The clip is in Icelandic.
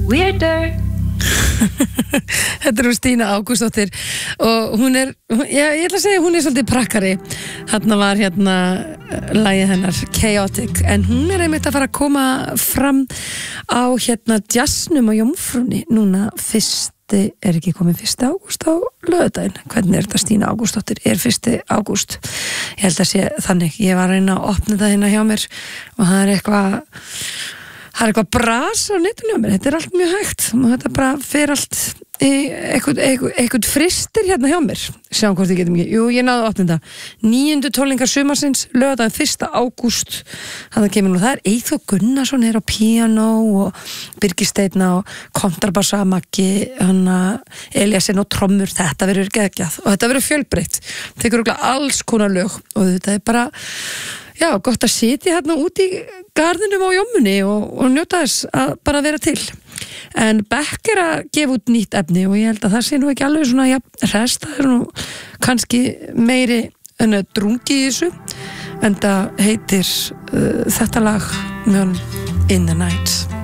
Weirder. Þetta Stína Ágústsdóttir og hún ég ætla að segja hún svolítið prakkari. Þarna var lagið hennar Chaotic, en hún einmitt að fara að koma fram á jazznum á Jómfrúnni núna ekki komið 1. ágúst á laugardaginn. Hvernig þetta Stína Ágústsdóttir? 1. ágúst. Ég held að sé þannig. Ég var að reyna að opna það hjá mér og það er eitthvað bras á netinu á mér. Þetta allt mjög hægt og þetta bara fer allt eitthvað fristir hjá mér. Sjáum hvort ég getum ekki. Jú, ég náði að opna þetta. 9. tónleikar sumarsins, laugardaginn 1. ágúst. Þannig kemur nú, það er Eyþór Gunnarsson á píanó og Birgir Steinn á kontrabassa, Maggi, Elíasinn og trommur. Þetta verður geggjað og þetta verður fjölbreytt. Tekur alls konar lög og þetta er bara gott að sitja út í garðinum á Jómmunni og njóta þess að bara vera til. En Beck að gefa út nýtt efni og ég held að það sé nú ekki alveg svona hrest, það er nú kannski meiri en að drungi í þessu, en það heitir þetta lag In the Night.